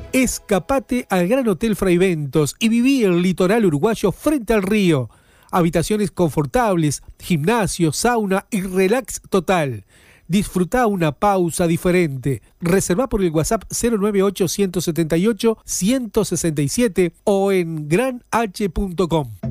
Escapate al Gran Hotel Fraiventos y viví el litoral uruguayo frente al río. Habitaciones confortables, gimnasio, sauna y relax total. Disfruta una pausa diferente. Reserva por el WhatsApp 098-178-167 o en granh.com.